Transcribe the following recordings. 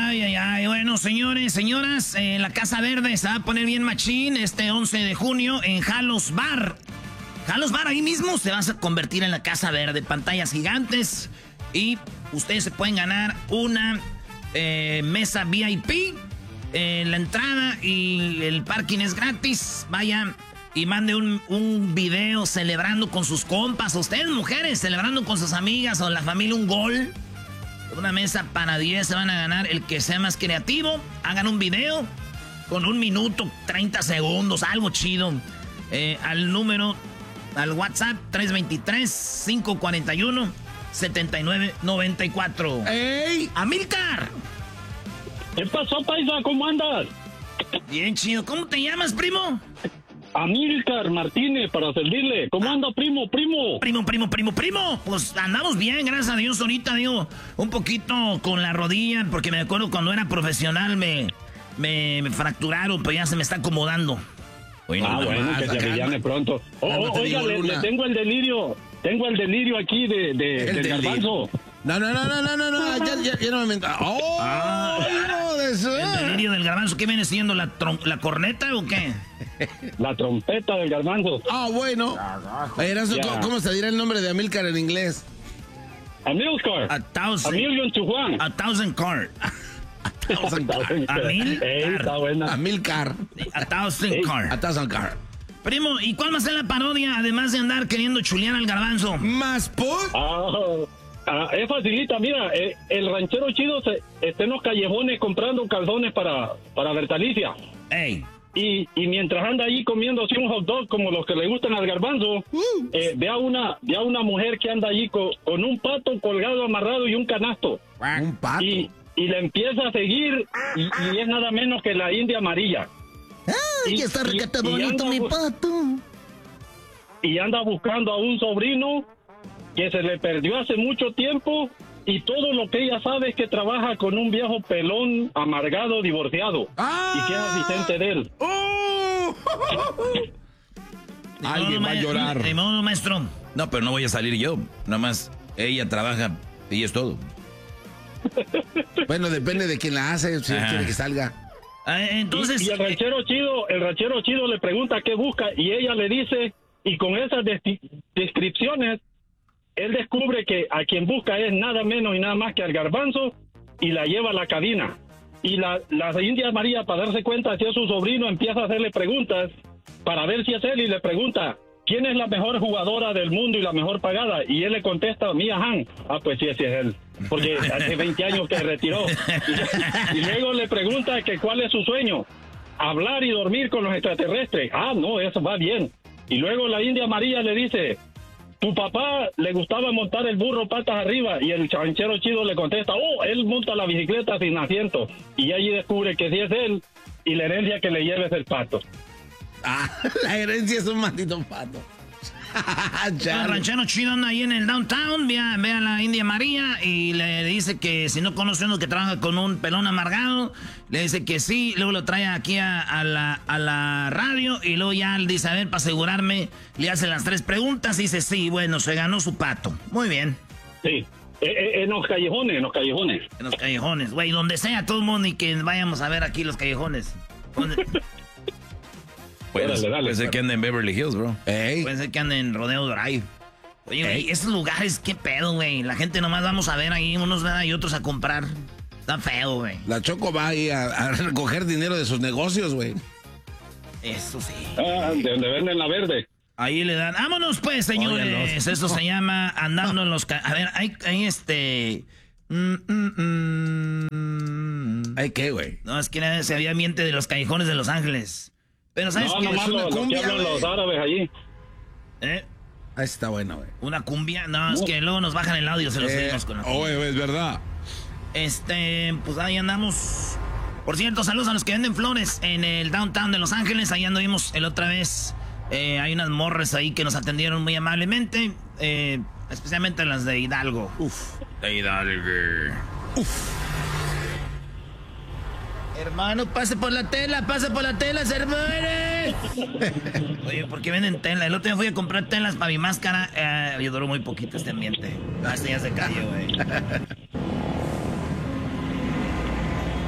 Ay, ay, ay. Bueno, señores, señoras, la Casa Verde se va a poner bien machín este 11 de junio en Jalos Bar. Jalos Bar, ahí mismo se va a convertir en la Casa Verde. Pantallas gigantes y ustedes se pueden ganar una mesa VIP. La entrada y el parking es gratis. Vaya y mande un video celebrando con sus compas. Ustedes, mujeres, celebrando con sus amigas o la familia un gol. Una mesa para 10 se van a ganar el que sea más creativo. Hagan un video con 1 minuto, 30 segundos, algo chido. Al WhatsApp 323-541-7994. ¡Ey! ¡Amílcar! ¿Qué pasó, paisa? ¿Cómo andas? Bien chido. ¿Cómo te llamas, primo? Amílcar Martínez, para servirle. ¿Cómo anda, primo? Primo. Pues andamos bien, gracias a Dios. Ahorita, digo, un poquito con la rodilla, porque me acuerdo cuando era profesional me fracturaron, pero ya se me está acomodando. Bueno, que se rellane pronto. Oiga, le tengo el delirio. Tengo el delirio aquí del garbanzo. No, ya no me meto. No de eso. ¿El delirio del garbanzo qué viene siendo? ¿La corneta o qué? La trompeta del garbanzo. Bueno. ¿Cómo se dirá el nombre de Amílcar en inglés? Amílcar. A million to one. A thousand car. Amílcar. A thousand car. Primo, ¿y cuál va a ser la parodia, además de andar queriendo chulear al garbanzo? ¿Más por? Es facilita, mira, el ranchero chido está en los callejones comprando calzones para Bertalicia. ¡Ey! Y mientras anda ahí comiéndose un hot dog como los que le gustan al garbanzo, ve a una mujer que anda allí con un pato colgado, amarrado y un canasto. ¿Un pato? Y le empieza a seguir y es nada menos que la India Amarilla. ¡Ay, está requete bonito mi pato! Y anda buscando a un sobrino que se le perdió hace mucho tiempo y todo lo que ella sabe es que trabaja con un viejo pelón, amargado, divorciado. Y que es asistente de él. Alguien va a llorar. De modo, maestro. No, pero no voy a salir yo. Nada más ella trabaja y es todo. Bueno, depende de quién la hace, si quiere que salga. Entonces... Y el ranchero chido le pregunta qué busca y ella le dice, y con esas descripciones, él descubre que a quien busca es nada menos y nada más que al garbanzo y la lleva a la cabina. Y la India María, para darse cuenta si es su sobrino, empieza a hacerle preguntas para ver si es él y le pregunta, ¿quién es la mejor jugadora del mundo y la mejor pagada? Y él le contesta, Mia Han. Pues sí, ese es él. Porque hace 20 años que retiró. Y luego le pregunta que cuál es su sueño. Hablar y dormir con los extraterrestres. No, eso va bien. Y luego la India María le dice, tu papá le gustaba montar el burro patas arriba. Y el ranchero chido le contesta, él monta la bicicleta sin asiento. Y allí descubre que sí es él y la herencia que le lleva es el pato. La herencia es un maldito pato. El ranchero chido anda ahí en el downtown, ve a la India María y le dice que si no conoce uno que trabaja con un pelón amargado, le dice que sí, luego lo trae aquí a la radio y luego ya le dice, a ver, para asegurarme, le hace las 3 preguntas y dice, sí, bueno, se ganó su pato. Muy bien. Sí, en los callejones. En los callejones, güey, donde sea todo el mundo y que vayamos a ver aquí los callejones. Puede ser que ande en Beverly Hills, bro. Puede ser que ande en Rodeo Drive. Oye, güey, esos lugares, qué pedo, güey. La gente nomás vamos a ver ahí, unos van y otros a comprar. Está feo, güey. La Choco va ahí a recoger dinero de sus negocios, güey. Eso sí. De donde venden la verde. Ahí le dan. Vámonos, pues, señores. Óigalos. Eso se llama andando en los... A ver, hay ¿Hay qué, güey? No, es que se había ambiente de los callejones de Los Ángeles. Pero ¿sabes qué? Es una cumbia, que hablan los árabes allí. Ahí está bueno, güey. ¿Una cumbia? No, es que luego nos bajan el audio, se los seguimos con la cumbia. Es verdad. Pues ahí andamos. Por cierto, saludos a los que venden flores en el downtown de Los Ángeles. Ahí anduvimos el otra vez. Hay unas morras ahí que nos atendieron muy amablemente. Especialmente las de Hidalgo. De Hidalgo. Hermano, pase por la tela, hermano. Oye, ¿por qué venden tela? El otro día fui a comprar telas para mi máscara. Yo duró muy poquito este ambiente. Este ya se cayó, güey.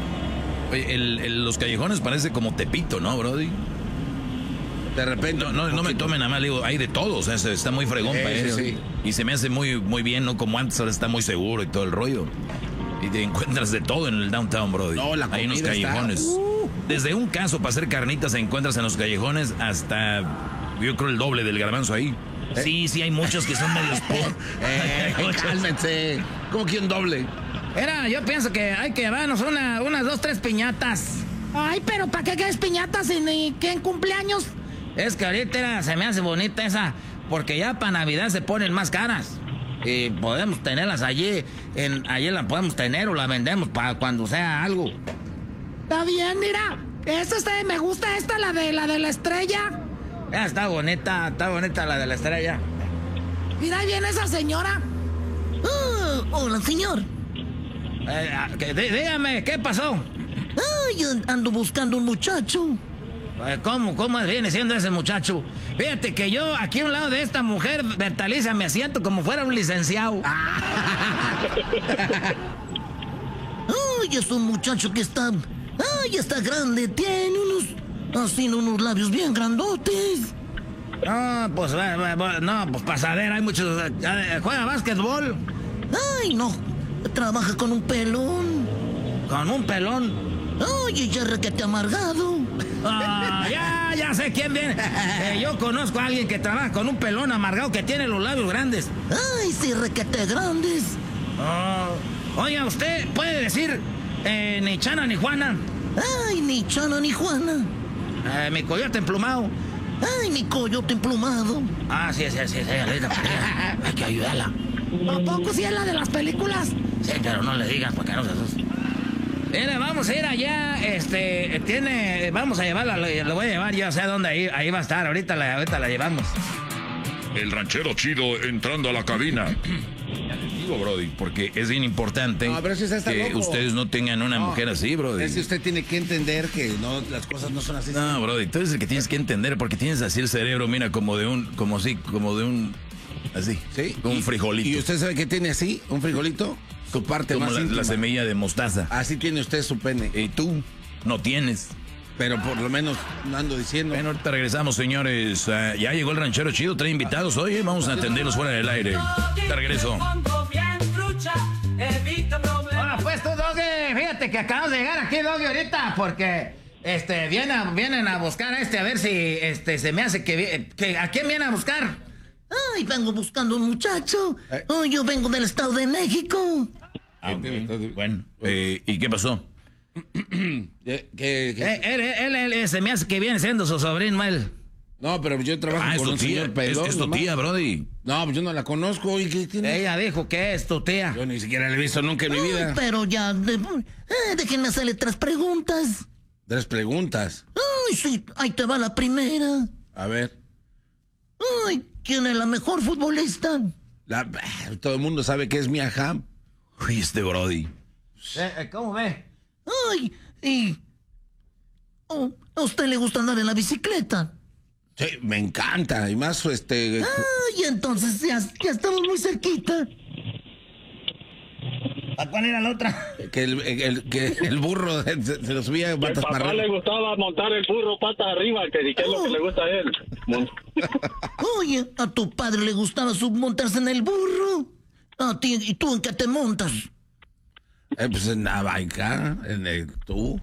Oye, los callejones parece como Tepito, ¿no, brody? De repente. No me tomen a mal, digo, hay de todo, o sea, está muy fregón para eso. Sí. Y se me hace muy, muy bien, ¿no? Como antes, ahora está muy seguro y todo el rollo. Y te encuentras de todo en el downtown, brody. No, la comida ahí en los callejones. Desde un caso para hacer carnitas encuentras en los callejones hasta, yo creo, el doble del garbanzo ahí. Sí, hay muchos que son medios cálmense. ¿Cómo que un doble? Yo pienso que hay que llevarnos unas 2, 3 piñatas. Ay, pero ¿para qué quieres piñatas en cumpleaños? Es que ahorita se me hace bonita esa, porque ya para Navidad se ponen más caras. Y podemos tenerlas allí la podemos tener o la vendemos para cuando sea algo. Está bien, mira. Me gusta la de la estrella. Está bonita la de la estrella. Mira, ahí viene esa señora. Hola, señor. Dígame, ¿qué pasó? Yo ando buscando un muchacho. ¿Cómo viene siendo ese muchacho? Fíjate que yo aquí a un lado de esta mujer Bertaliza me asiento como fuera un licenciado. Es un muchacho que está grande, tiene unos labios bien grandotes. No, pues para saber, hay muchos. ¿Juega básquetbol? Ay, no, trabaja con un pelón. ¿Con un pelón? Ay, ya requete amargado. Ya sé quién viene. Yo conozco a alguien que trabaja con un pelón amargado que tiene los labios grandes. Ay, sí, requete grandes. Oiga, ¿usted puede decir ni Chana ni Juana? Ay, ni Chana ni Juana. Mi coyote emplumado. Ay, mi coyote emplumado. Sí, hay que ayudarla. ¿A poco sí es la de las películas? Sí, pero no le digas porque no se asuste. Mira, vamos a ir allá, vamos a llevarla, lo voy a llevar, yo sé dónde ahí va a estar, ahorita la llevamos. El ranchero chido entrando a la cabina. Ya les digo, brody, porque es bien importante pero si está que loco. ustedes no tengan una mujer así, brody. Es que usted tiene que entender que las cosas no son así. No, brody, tú eres el que tienes que entender, porque tienes así el cerebro, mira, como de un, así, ¿sí? como un frijolito. ¿Y usted sabe qué tiene así? ¿Un frijolito? Su parte como más íntima. la semilla de mostaza. Así tiene usted su pene. Y tú no tienes. Pero por lo menos no ando diciendo. Bueno, ahorita regresamos, señores. Ya llegó el ranchero chido, 3 invitados hoy. Vamos a atenderlos fuera del aire. Te regreso. Hola, pues tú, Doggy. Fíjate que acabamos de llegar aquí, Doggy, ahorita, porque vienen a buscar a a ver si se me hace que ¿a quién viene a buscar? Ay, vengo buscando un muchacho. Yo vengo del Estado de México. Okay. Bueno, ¿y qué pasó? Él se me hace que viene siendo su sobrino, él. No, pero yo trabajo con un señor pelón. Es tu tía, brody. No, pues yo no la conozco. ¿Y qué tiene? Ella dijo que es tu tía. Yo ni siquiera la he visto nunca en mi vida. Pero ya, déjenme hacerle 3 preguntas. 3 preguntas. Ay, sí, ahí te va la primera. A ver. Ay, ¿quién es la mejor futbolista? Todo el mundo sabe que es Mia Hamm. Uy, brody. ¿Cómo ve? Ay, ¿a usted le gusta andar en la bicicleta? Sí, me encanta. Y más, Ay, entonces ya estamos muy cerquita. ¿A cuál era la otra? Que el burro se lo subía patas para arriba. A papá le gustaba montar el burro patas arriba, que es lo que le gusta a él. Oye, a tu padre le gustaba montarse en el burro. A ti, ¿y tú en qué te montas? Pues en la banca, tú.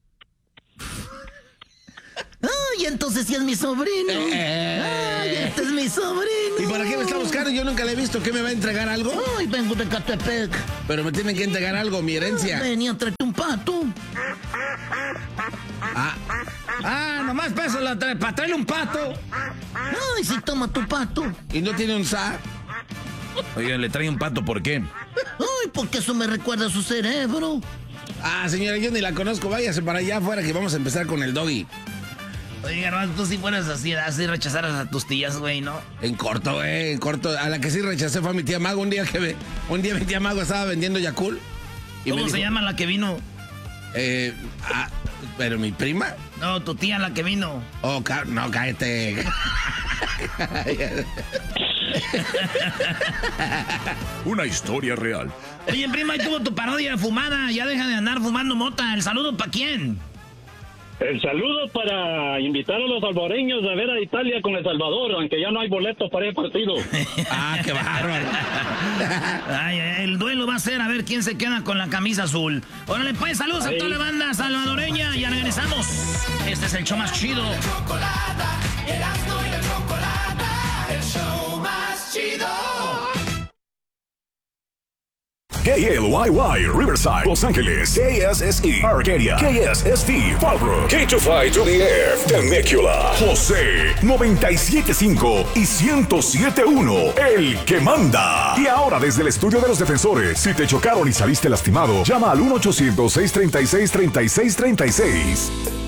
Ay, entonces sí es mi sobrino. Ay, este es mi sobrino. ¿Y para qué me está buscando? Yo nunca le he visto. ¿Qué me va a entregar algo? Ay, vengo de Catepec. Pero me tienen que entregar algo, mi herencia. Venía, tráete un pato. Nomás peso para traerle un pato. Ay, sí, toma tu pato. ¿Y no tiene un sa? Oigan, le trae un pato, ¿por qué? Ay, porque eso me recuerda a su cerebro. Señora, yo ni la conozco. Váyase para allá afuera que vamos a empezar con el Doggy. Oye, hermano, tú sí fueras así rechazaras a tus tías, güey, ¿no? En corto, en corto. A la que sí rechacé fue a mi tía Mago. Un día mi tía Mago estaba vendiendo Yakult. ¿Cómo se llama la que vino? ¿Pero mi prima? No, tu tía la que vino. No, cállate. Una historia real. Oye, prima, ahí tuvo tu parodia fumada. Ya deja de andar fumando mota. ¿El saludo para quién? El saludo para invitar a los salvadoreños a ver a Italia con El Salvador, aunque ya no hay boletos para el partido. Ah, qué bárbaro. Ay, el duelo va a ser a ver quién se queda con la camisa azul. Órale, pues, saludos a toda la banda salvadoreña. Ya regresamos. Este es el show más chido. El show más chido. KLYY, Riverside, Los Ángeles, KSSE, Arcadia, KSST, Fallbrook, K25 to the Air, Temecula, José, 97.5 y 107.1, el que manda. Y ahora desde el estudio de los defensores, si te chocaron y saliste lastimado, llama al 1-800-636-3636.